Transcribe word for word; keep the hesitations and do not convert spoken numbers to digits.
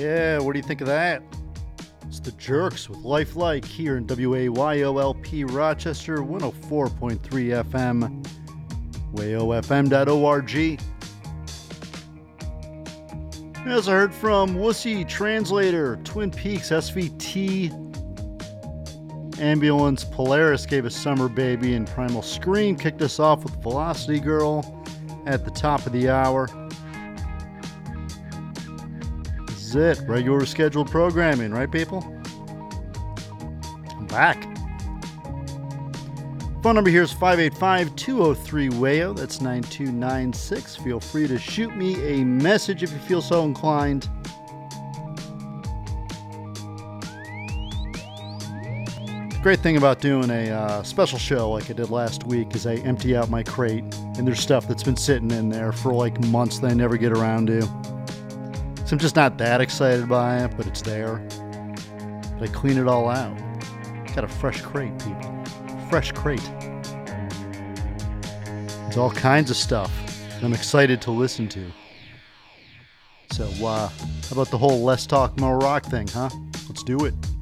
Yeah, what do you think of that? It's the Jerks with Life Like here in W A Y O L P Rochester, one oh four point three F M, way o f m dot org. As I heard from Wussy, Translator, Twin Peaks, S V T, Ambulance, Polaris gave us Summer Baby, and Primal Scream kicked us off with Velocity Girl at the top of the hour. This is it. Regular scheduled programming, right, people? I'm back. Phone number here is five eight five, two oh three, W A Y O. That's nine two nine six. Feel free to shoot me a message if you feel so inclined. The great thing about doing a uh, special show like I did last week is I empty out my crate, and there's stuff that's been sitting in there for like months that I never get around to. So I'm just not that excited by it, but it's there. But I clean it all out. Got a fresh crate, people. Fresh crate. There's all kinds of stuff that I'm excited to listen to. So, uh, how about the whole less talk, more rock thing, huh? Let's do it.